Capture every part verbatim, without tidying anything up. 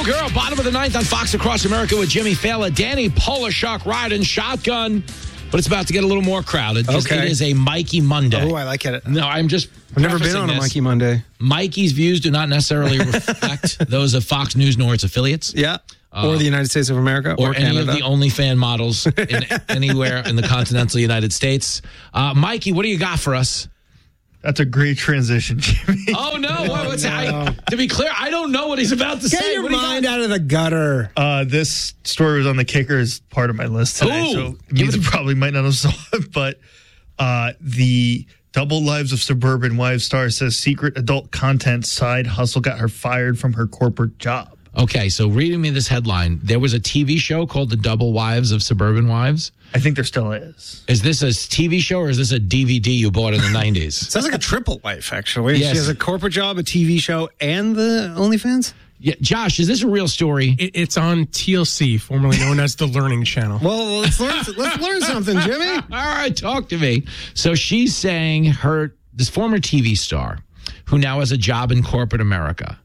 Girl, bottom of the ninth on Fox Across America with Jimmy Fallon. Danny Polishuk riding shotgun. But it's about to get a little more crowded. Okay. It is a Mikey Monday. Oh, I like it. No, I'm just I've never been on a this. Mikey Monday. Mikey's views do not necessarily reflect those of Fox News nor its affiliates. Yeah. Uh, or the United States of America. Or, or any Canada. of the OnlyFans models in anywhere in the continental United States. Uh, Mikey, what do you got for us? That's a great transition, Jimmy. Oh, no. What, what's no. I, to be clear, I don't know what he's about to Get say. your what mind out of the gutter. Uh, this story was on the kicker as part of my list today, Ooh, so it means it probably might not have saw it, but uh, the Double Lives of Suburban Wives star says secret adult content side hustle got her fired from her corporate job. Okay, so reading me this headline, there was a T V show called The Double Wives of Suburban Wives. I think there still is. Is this a T V show or is this a D V D you bought in the nineties? Sounds like a triple life, actually. Yes. She has a corporate job, a T V show, and the OnlyFans? Yeah, Josh, is this a real story? It, it's on T L C, formerly known as the Learning Channel. Well, let's learn, let's learn something, Jimmy. All right, talk to me. So she's saying her, this former T V star, who now has a job in corporate America,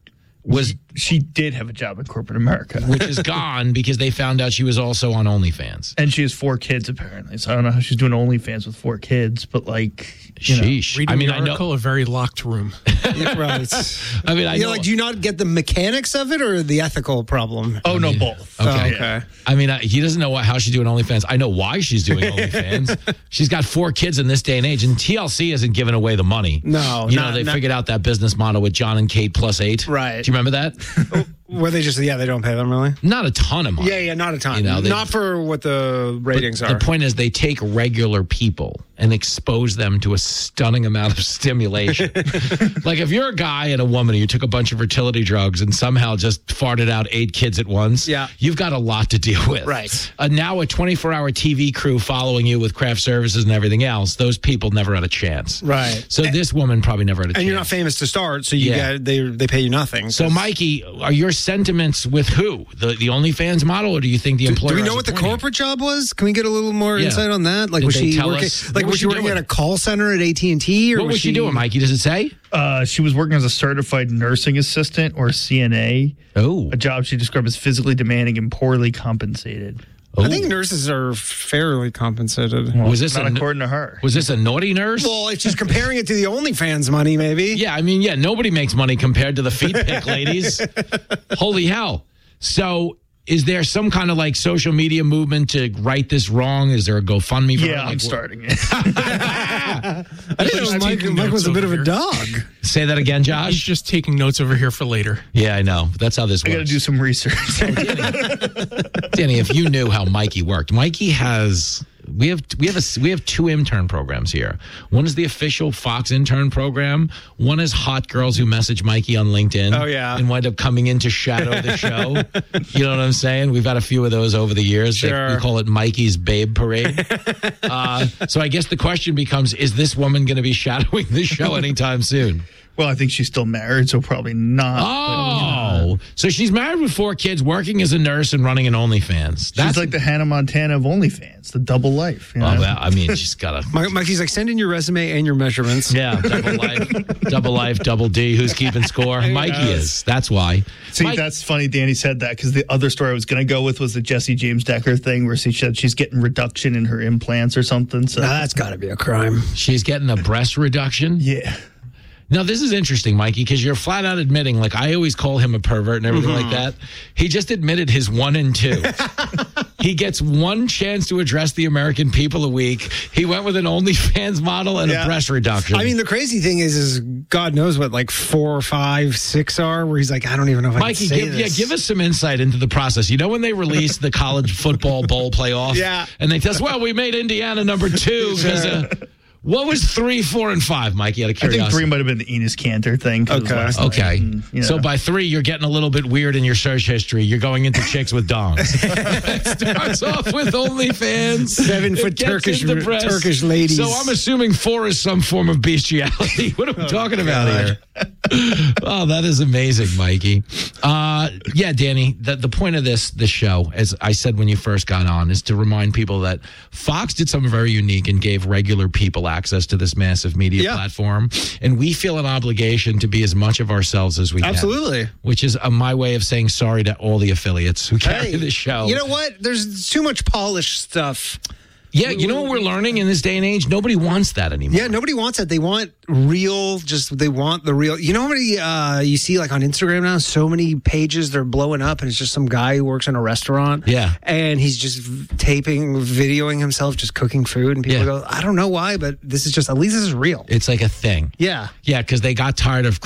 was she did have a job in corporate America, which is gone because they found out she was also on OnlyFans, and she has four kids apparently. So I don't know how she's doing OnlyFans with four kids, but like, you know. sheesh. Reading I mean, the article, I know a very locked room. Yeah, right. I mean, I you know. know, like, do you not get the mechanics of it or the ethical problem? Oh no, both. Okay. Oh, okay. I mean, I, he doesn't know what, how she's doing OnlyFans. I know why she's doing OnlyFans. She's got four kids in this day and age, and T L C hasn't given away the money. No, you not- know they not- figured out that business model with John and Kate plus eight. Right. Do you remember that? Where they just, yeah, they don't pay them really? Not a ton of money. Yeah, yeah, not a ton. You know, they- not for what the ratings But are. the point is, they take regular people and expose them to a stunning amount of stimulation. Like if you're a guy and a woman and you took a bunch of fertility drugs and somehow just farted out eight kids at once, Yeah. you've got a lot to deal with. Right. Uh, now a twenty-four hour T V crew following you with craft services and everything else, those people never had a chance. Right. So this woman probably never had a chance. And you're not famous to start, so you Yeah. get they they pay you nothing. So, Mikey, are your sentiments with who? The the OnlyFans model, or do you think the employer? do we know has what a the point here? corporate job was? Can we get a little more Yeah. insight on that? Like, Did was they she tell working? us? Like, What was was she she working doing? at a call center at A T and T? Or What was she doing, Mikey? Does it say? Uh, she was working as a certified nursing assistant or C N A. Oh, A job she described as physically demanding and poorly compensated. I think nurses are fairly compensated. Was this Not a, according to her. was this a naughty nurse? Well, if she's comparing it to the OnlyFans money, maybe. Yeah, I mean, yeah, nobody makes money compared to the feet pick ladies. Holy hell. So is there some kind of like social media movement to right this wrong? Is there a GoFundMe for her? Yeah, Like, I'm what- starting it. I didn't know Just Mike, taking Mike was a notes bit of over a here. dog. Say that again, He's Josh? just taking notes over here for later. Yeah, I know. That's how this I got to works. do some research. Danny, if you knew how Mikey worked, Mikey has we have we have a we have two intern programs here. One is the official Fox intern program. One is hot girls who message Mikey on LinkedIn. Oh, yeah. and wind up coming in to shadow the show. You know what I'm saying? We've had a few of those over the years. They- Sure. we call it Mikey's Babe Parade. uh, so I guess the question becomes: is this woman going to be shadowing the show anytime soon? Well, I think she's still married, so probably not. Oh, so she's married with four kids, working as a nurse and running an OnlyFans. She's like the Hannah Montana of OnlyFans, the double life. You know? Oh, well, I mean, she's got a Mike, Mikey's like, send in your resume and your measurements. yeah, double life, double life, double D. Who's keeping score? Mikey is. That's why. See, Mike- that's funny Danny said that because the other story I was going to go with was the Jesse James Decker thing where she said she's getting reduction in her implants or something. So Now, that's got to be a crime. she's getting a breast reduction. yeah. Now, this is interesting, Mikey, because you're flat out admitting, like I always call him a pervert and everything like that. He just admitted his one and two. He gets one chance to address the American people a week. He went with an OnlyFans model and Yeah. a breast reduction. I mean, the crazy thing is, is God knows what like four, five, six are. Where he's like, I don't even know if I Mikey, can say give, yeah, this. give us some insight into the process. You know when they released the college football bowl playoff? Yeah. And they tell us, well, we made Indiana number two because uh, what was three, four, and five, Mikey, out of I curiosity? think three might have been the Enos Cantor thing. 'cause it was Okay. last night, Okay. and, you know. So by three, you're getting a little bit weird in your search history. You're going into chicks with dongs. It starts off with OnlyFans. Seven foot It gets Turkish- into breasts. Turkish ladies. So I'm assuming four is some form of bestiality. What are we talking about here? Oh, that is amazing, Mikey. Uh, yeah, Danny, the, the point of this this show, as I said when you first got on, is to remind people that Fox did something very unique and gave regular people access to this massive media Yeah. platform. And we feel an obligation to be as much of ourselves as we can. Absolutely. Which is uh, my way of saying sorry to all the affiliates who carry Hey, the show. You know what? There's too much polished stuff. Yeah, you know what we're learning in this day and age? Nobody wants that anymore. Yeah, nobody wants it. They want real, just they want the real. You know how many uh, you see like on Instagram now? So many pages they're blowing up, and it's just some guy who works in a restaurant. Yeah. And he's just v- taping, videoing himself just cooking food. And people Yeah. go, I don't know why, but this is just, at least this is real. It's like a thing. Yeah. Yeah, because they got tired of